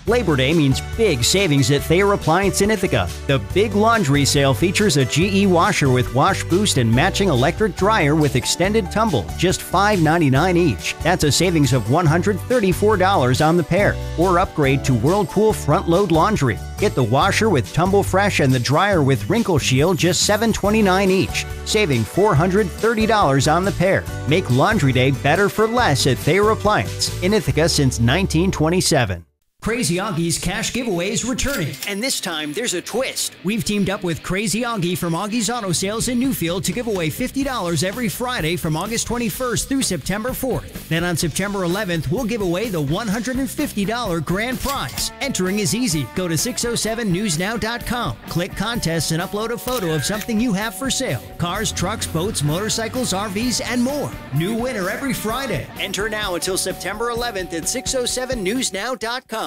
Labor Day means big savings at Thayer Appliance in Ithaca. The big laundry sale features a GE washer with wash boost and matching electric dryer with extended tumble, just $5.99 each. That's a savings of $134 on the pair. Or upgrade to Whirlpool front load laundry. Get the washer with Tumble Fresh and the dryer with Wrinkle Shield, just $7.29 each, saving $430 on the pair. Make laundry day better for less at Thayer Appliance in Ithaca since 1927. Crazy Augie's cash giveaway is returning, and this time there's a twist. We've teamed up with Crazy Augie from Augie's Auto Sales in Newfield to give away $50 every Friday from August 21st through September 4th. Then on September 11th, we'll give away the $150 grand prize. Entering is easy. Go to 607newsnow.com, click contests, and upload a photo of something you have for sale. Cars, trucks, boats, motorcycles, RVs, and more. New winner every Friday. Enter now until September 11th at 607newsnow.com.